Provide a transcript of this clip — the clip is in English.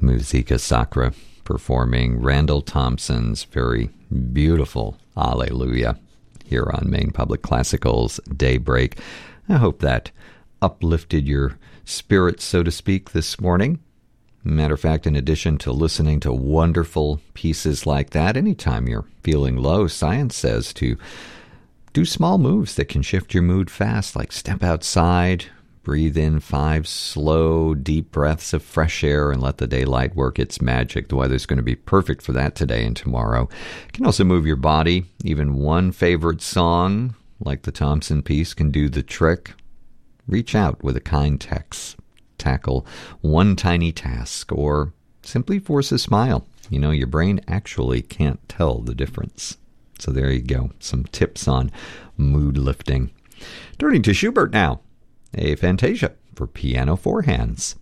Musica Sacra, performing Randall Thompson's very beautiful Alleluia here on Maine Public Classical's Daybreak. I hope that uplifted your spirits, so to speak, this morning. Matter of fact, in addition to listening to wonderful pieces like that, anytime you're feeling low, science says to do small moves that can shift your mood fast, like step outside, breathe in 5 slow, deep breaths of fresh air, and let the daylight work its magic. The weather's going to be perfect for that today and tomorrow. You can also move your body. Even one favorite song, like the Thompson piece, can do the trick. Reach out with a kind text. Tackle one tiny task, or simply force a smile. You know, your brain actually can't tell the difference. So there you go. Some tips on mood lifting. Turning to Schubert now. A Fantasia for piano 4 hands.